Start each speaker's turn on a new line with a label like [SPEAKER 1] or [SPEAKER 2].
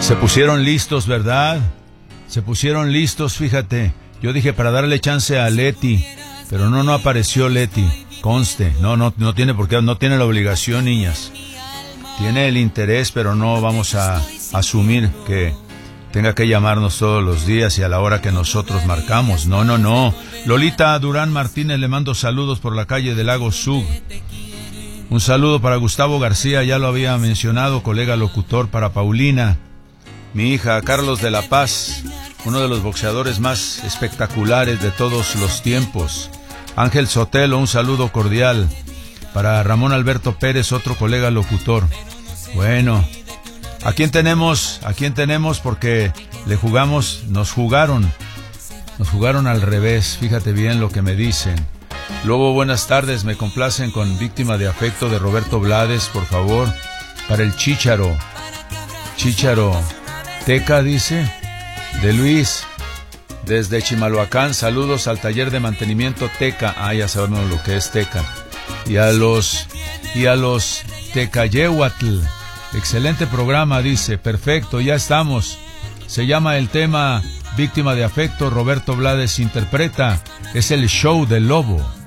[SPEAKER 1] Se pusieron listos, ¿verdad? Se pusieron listos, fíjate. Yo dije para darle chance a Leti, pero no apareció Leti. Conste, no tiene por qué, no tiene la obligación, niñas. Tiene el interés, pero no vamos a asumir que tenga que llamarnos todos los días y a la hora que nosotros marcamos. No. Lolita Durán Martínez le mando saludos por la calle del Lago Zug. Un saludo para Gustavo García, ya lo había mencionado, colega locutor. Para Paulina, mi hija. Carlos de la Paz, uno de los boxeadores más espectaculares de todos los tiempos. Ángel Sotelo, un saludo cordial. Para Ramón Alberto Pérez, otro colega locutor. Bueno, ¿a quién tenemos? Porque nos jugaron al revés. Fíjate bien lo que me dicen. Lobo, buenas tardes, me complacen con Víctima de Afecto de Roberto Blades, por favor. Para el Chícharo Teca, dice, de Luis, desde Chimalhuacán, saludos al taller de mantenimiento Teca. Ya sabemos lo que es Teca. Y a los Tecayehuatl, excelente programa, dice, perfecto, ya estamos. Se llama el tema Víctima de Afecto, Roberto Blades interpreta, es el show del Lobo.